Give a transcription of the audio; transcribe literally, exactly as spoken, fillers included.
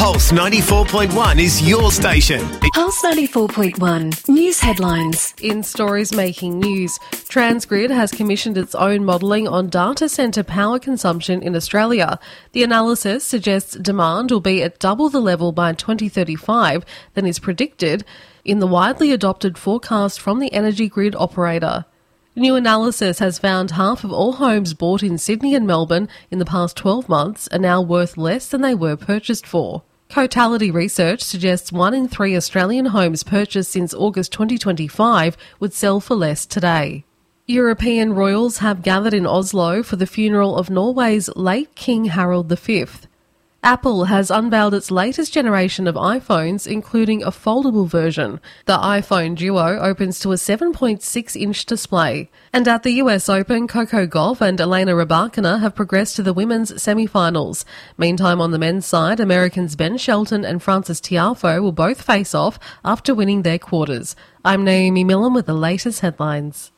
Pulse ninety-four point one is your station. Pulse ninety-four point one News headlines. In stories making news, Transgrid has commissioned its own modelling on data centre power consumption in Australia. The analysis suggests demand will be at double the level by twenty thirty-five than is predicted in the widely adopted forecast from the energy grid operator. New analysis has found half of all homes bought in Sydney and Melbourne in the past twelve months are now worth less than they were purchased for. Cotality research suggests one in three Australian homes purchased since August twenty twenty-five would sell for less today. European royals have gathered in Oslo for the funeral of Norway's late King Harald the Fifth. Apple has unveiled its latest generation of iPhones, including a foldable version. The iPhone Duo opens to a seven point six inch display. And at the U S Open, Coco Gauff and Elena Rybakina have progressed to the women's semi-finals. Meantime, on the men's side, Americans Ben Shelton and Frances Tiafoe will both face off after winning their quarters. I'm Naomi Millen with the latest headlines.